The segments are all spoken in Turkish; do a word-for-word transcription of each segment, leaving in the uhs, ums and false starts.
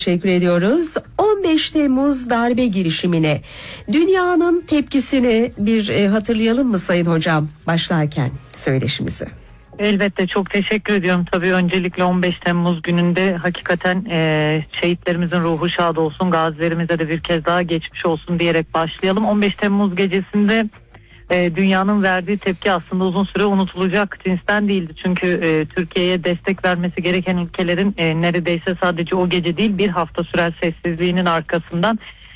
Teşekkür ediyoruz. on beş Temmuz darbe girişimine dünyanın tepkisini bir e, hatırlayalım mı Sayın Hocam başlarken söyleşimizi? Elbette, çok teşekkür ediyorum. Tabii öncelikle on beş Temmuz gününde hakikaten e, şehitlerimizin ruhu şad olsun, gazilerimize de bir kez daha geçmiş olsun diyerek başlayalım. on beş Temmuz gecesinde e, dünyanın verdiği tepki aslında uzun süre unutulacak cinsten değildi. Çünkü e, Türkiye'ye destek vermesi gereken ülkelerin e, neredeyse sadece o gece değil bir hafta süren sessizliğinin arkasından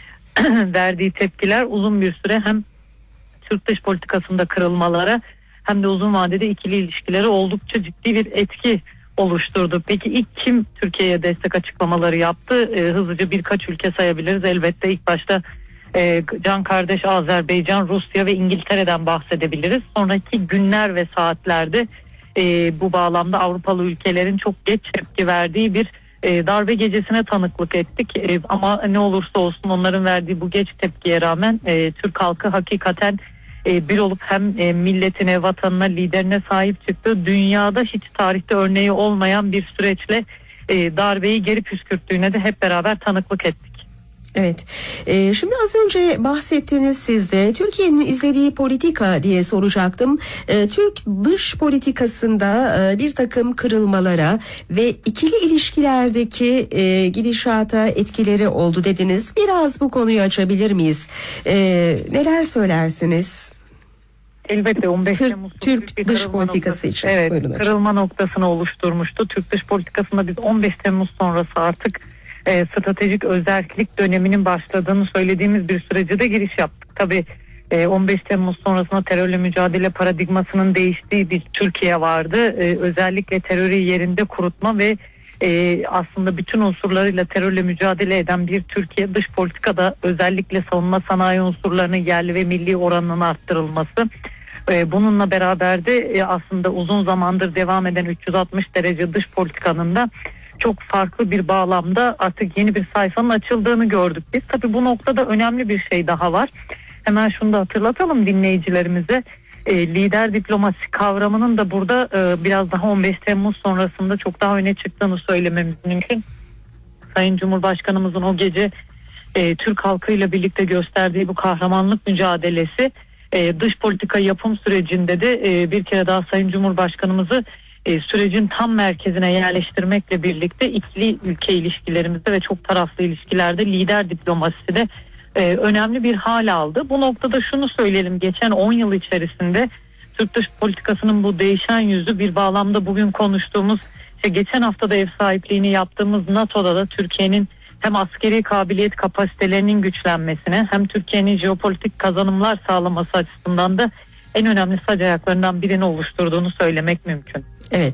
verdiği tepkiler uzun bir süre hem Türk dış politikasında kırılmalara hem de uzun vadede ikili ilişkileri oldukça ciddi bir etki oluşturdu. Peki ilk kim Türkiye'ye destek açıklamaları yaptı? Ee, hızlıca birkaç ülke sayabiliriz. Elbette ilk başta e, can kardeş Azerbaycan, Rusya ve İngiltere'den bahsedebiliriz. Sonraki günler ve saatlerde e, bu bağlamda Avrupalı ülkelerin çok geç tepki verdiği bir e, darbe gecesine tanıklık ettik. E, ama ne olursa olsun onların verdiği bu geç tepkiye rağmen e, Türk halkı hakikaten bir olup hem milletine, vatanına, liderine sahip çıktı. Dünyada hiç tarihte örneği olmayan bir süreçle darbeyi geri püskürttüğüne de hep beraber tanıklık ettik. Evet. Ee, şimdi az önce bahsettiniz siz de Türkiye'nin izlediği politika diye soracaktım. Ee, Türk dış politikasında e, bir takım kırılmalara ve ikili ilişkilerdeki e, gidişata etkileri oldu dediniz. Biraz bu konuyu açabilir miyiz? Ee, neler söylersiniz? Elbette on beş Temmuz Türk dış politikası noktası, için. Evet, Buyurun kırılma hocam. Noktasını oluşturmuştu. Türk dış politikasında biz on beş Temmuz sonrası artık e, stratejik özellik döneminin başladığını söylediğimiz bir sürece de giriş yaptık. Tabii e, on beş Temmuz sonrasında terörle mücadele paradigmasının değiştiği bir Türkiye vardı. E, özellikle terörü yerinde kurutma ve e, aslında bütün unsurlarıyla terörle mücadele eden bir Türkiye, dış politikada özellikle savunma sanayi unsurlarının yerli ve milli oranının arttırılması. Bununla beraber de aslında uzun zamandır devam eden üç yüz altmış derece dış politikanın da çok farklı bir bağlamda artık yeni bir sayfanın açıldığını gördük biz. Tabii bu noktada önemli bir şey daha var. Hemen şunu da hatırlatalım dinleyicilerimize. E, lider diplomasi kavramının da burada e, biraz daha on beş Temmuz sonrasında çok daha öne çıktığını söylememiz mümkün. Sayın Cumhurbaşkanımızın o gece e, Türk halkıyla birlikte gösterdiği bu kahramanlık mücadelesi Ee, dış politika yapım sürecinde de e, bir kere daha Sayın Cumhurbaşkanımızı e, sürecin tam merkezine yerleştirmekle birlikte ikili ülke ilişkilerimizde ve çok taraflı ilişkilerde lider diplomasisi de e, önemli bir hal aldı. Bu noktada şunu söyleyelim, geçen on yıl içerisinde Türk dış politikasının bu değişen yüzü bir bağlamda bugün konuştuğumuz, işte geçen hafta da ev sahipliğini yaptığımız NATO'da da Türkiye'nin hem askeri kabiliyet kapasitelerinin güçlenmesine hem Türkiye'nin jeopolitik kazanımlar sağlaması açısından da en önemli sac ayaklarından birini oluşturduğunu söylemek mümkün. Evet.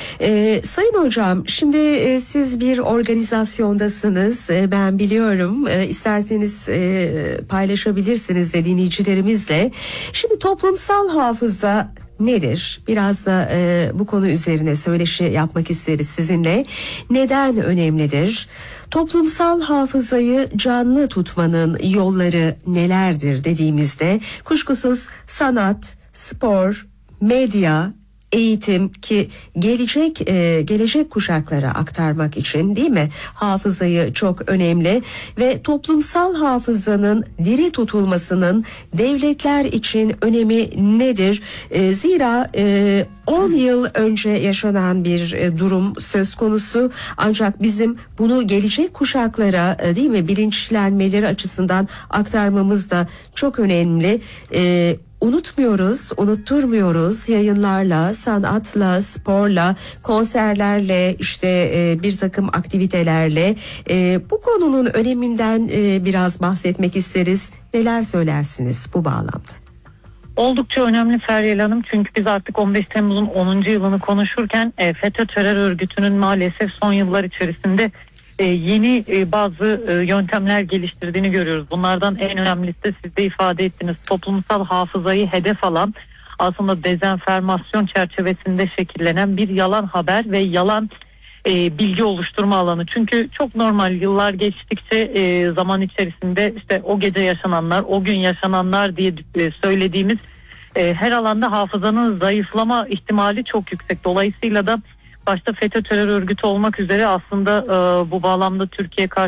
Ee, Sayın Hocam, şimdi e, siz bir organizasyondasınız. E, ben biliyorum. E, isterseniz e, paylaşabilirsiniz de dinleyicilerimizle. Şimdi toplumsal hafıza nedir? Biraz da e, bu konu üzerine söyleşi yapmak isteriz sizinle. Neden önemlidir? Toplumsal hafızayı canlı tutmanın yolları nelerdir dediğimizde kuşkusuz sanat, spor, medya, eğitim ki gelecek e, gelecek kuşaklara aktarmak için değil mi? Hafızayı çok önemli ve toplumsal hafızanın diri tutulmasının devletler için önemi nedir? E, zira e, on yıl önce yaşanan bir e, durum söz konusu ancak bizim bunu gelecek kuşaklara e, değil mi bilinçlenmeleri açısından aktarmamız da çok önemli. E, Unutmuyoruz, unutturmuyoruz yayınlarla, sanatla, sporla, konserlerle, işte e, bir takım aktivitelerle. E, bu konunun öneminden e, biraz bahsetmek isteriz. Neler söylersiniz bu bağlamda? Oldukça önemli Feryal Hanım, çünkü biz artık on beş Temmuz'un onuncu yılını konuşurken e, FETÖ terör örgütünün maalesef son yıllar içerisinde e, yeni e, bazı e, yöntemler geliştirdiğini görüyoruz. Bunlardan en önemlisi de siz de ifade ettiniz, toplumsal hafızayı hedef alan, aslında dezenformasyon çerçevesinde şekillenen bir yalan haber ve yalan e, bilgi oluşturma alanı. Çünkü çok normal, yıllar geçtikçe e, zaman içerisinde işte o gece yaşananlar, o gün yaşananlar diye e, söylediğimiz e, her alanda hafızanın zayıflama ihtimali çok yüksek. Dolayısıyla da başta FETÖ terör örgütü olmak üzere aslında e, bu bağlamda Türkiye karşı